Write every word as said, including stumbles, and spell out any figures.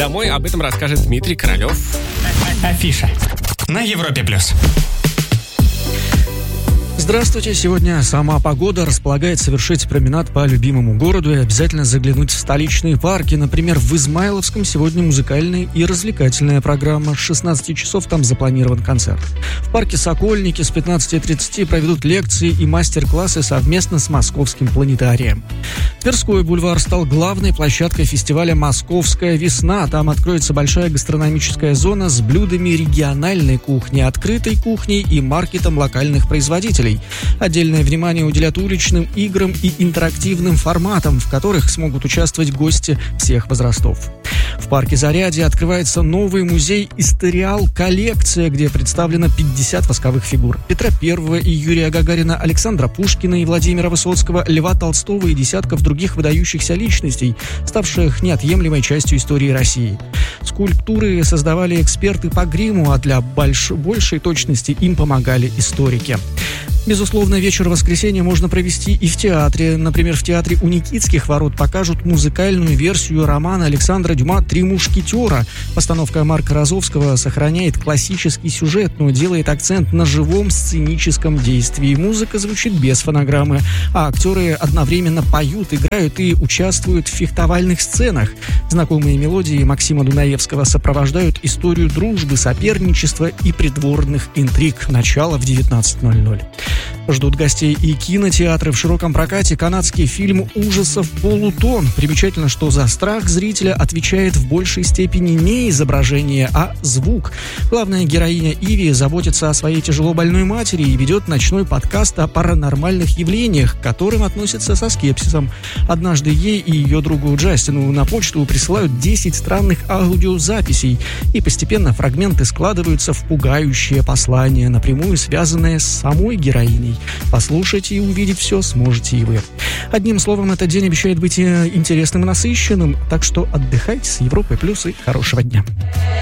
Домой об этом расскажет Дмитрий Королёв. Афиша на Европе плюс. Здравствуйте! Сегодня сама погода располагает совершить променад по любимому городу и обязательно заглянуть в столичные парки. Например, в Измайловском сегодня музыкальная и развлекательная программа. С шестнадцати часов там запланирован концерт. В парке Сокольники с пятнадцати тридцати проведут лекции и мастер-классы совместно с Московским планетарием. Тверской бульвар стал главной площадкой фестиваля «Московская весна». Там откроется большая гастрономическая зона с блюдами региональной кухни, открытой кухней и маркетом локальных производителей. Отдельное внимание уделят уличным играм и интерактивным форматам, в которых смогут участвовать гости всех возрастов. В парке Зарядье открывается новый музей «Историал Коллекция», где представлено пятьдесят восковых фигур Петра Первого и Юрия Гагарина, Александра Пушкина и Владимира Высоцкого, Льва Толстого и десятков других выдающихся личностей, ставших неотъемлемой частью истории России. Скульптуры создавали эксперты по гриму, а для больш... большей точности им помогали историки. Безусловно, вечер воскресенья можно провести и в театре. Например, в театре у Никитских ворот покажут музыкальную версию романа Александра Дюма «Три мушкетера». Постановка Марка Розовского сохраняет классический сюжет, но делает акцент на живом сценическом действии. Музыка звучит без фонограммы, а актеры одновременно поют, играют и участвуют в фехтовальных сценах. Знакомые мелодии Максима Дунаевского сопровождают историю дружбы, соперничества и придворных интриг. Начало в девятнадцать ноль ноль. Ждут гостей и кинотеатры. В широком прокате канадский фильм ужасов «Полутон». Примечательно, что за страх зрителя отвечает в большей степени не изображение, а звук. Главная героиня Иви заботится о своей тяжело больной матери и ведет ночной подкаст о паранормальных явлениях, к которым относится со скепсисом. Однажды ей и ее другу Джастину на почту присылают десять странных аудиозаписей, и постепенно фрагменты складываются в пугающее послание, напрямую связанное с самой героиней. Послушать и увидеть все сможете и вы. Одним словом, этот день обещает быть интересным и насыщенным, так что отдыхайте с Европой плюс и хорошего дня.